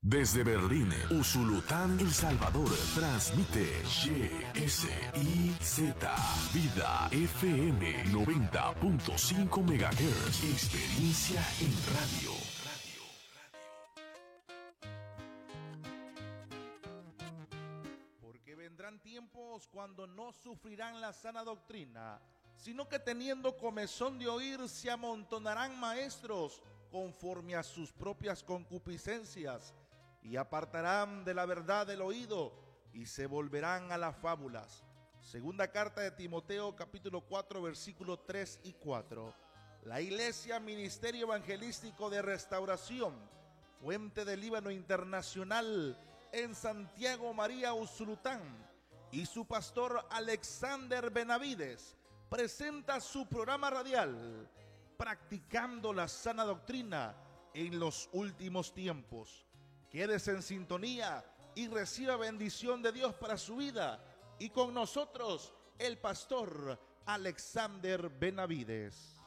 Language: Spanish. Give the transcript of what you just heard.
Desde Berlín, Usulután, El Salvador, transmite YSIZ Vida FM 90.5 MHz. Experiencia en radio. Porque vendrán tiempos cuando no sufrirán la sana doctrina, sino que teniendo comezón de oír se amontonarán maestros conforme a sus propias concupiscencias, y apartarán de la verdad el oído y se volverán a las fábulas. Segunda carta de Timoteo, capítulo 4, versículos 3 y 4. La Iglesia Ministerio Evangelístico de Restauración, Fuente del Líbano Internacional, en Santiago María Usulután, y su pastor Alexander Benavides presenta su programa radial Practicando la Sana Doctrina en los Últimos Tiempos. Quédese en sintonía y reciba bendición de Dios para su vida. Y con nosotros, el pastor Alexander Benavides.